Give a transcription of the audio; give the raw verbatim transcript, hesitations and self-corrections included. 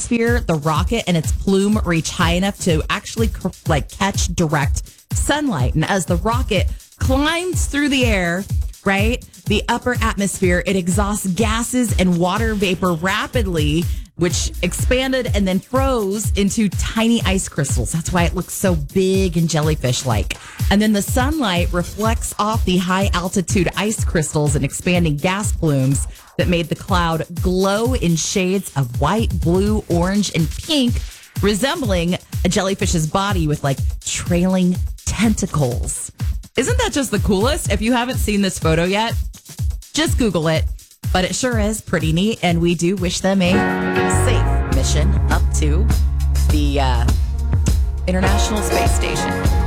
atmosphere, the rocket and its plume reach high enough to actually like catch direct sunlight. And as the rocket climbs through the air, right, the upper atmosphere, it exhausts gases and water vapor rapidly, which expanded and then froze into tiny ice crystals. That's why it looks so big and jellyfish-like. And then the sunlight reflects off the high-altitude ice crystals and expanding gas plumes that made the cloud glow in shades of white, blue, orange, and pink, resembling a jellyfish's body with, like, trailing tentacles. Isn't that just the coolest? If you haven't seen this photo yet, just Google it. But it sure is pretty neat, and we do wish them a safe mission up to the uh, International Space Station.